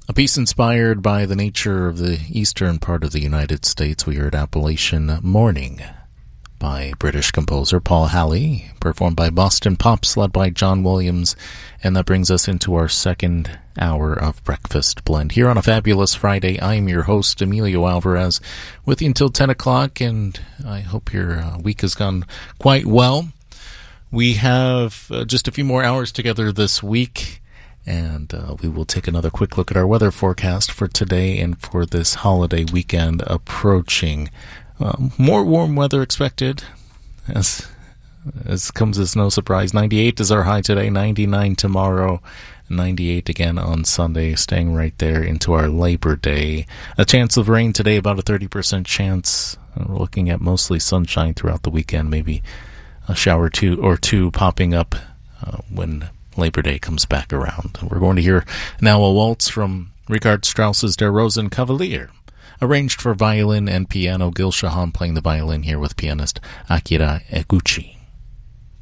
A piece inspired by the nature of the eastern part of the United States. We heard Appalachian Morning by British composer Paul Halley, performed by Boston Pops, led by John Williams. And that brings us into our second hour of Breakfast Blend. Here on a fabulous Friday, I'm your host, Emilio Alvarez, with you until 10 o'clock, and I hope your week has gone quite well. We have just a few more hours together this week, and we will take another quick look at our weather forecast for today and for this holiday weekend approaching. More warm weather expected, as comes as no surprise. 98 is our high today, 99 tomorrow, 98 again on Sunday, staying right there into our Labor Day. A chance of rain today, about a 30% chance. We're looking at mostly sunshine throughout the weekend, maybe a shower or two popping up when Labor Day comes back around. We're going to hear now a waltz from Richard Strauss's Der Rosenkavalier, arranged for violin and piano. Gil Shahan playing the violin here with pianist Akira Eguchi.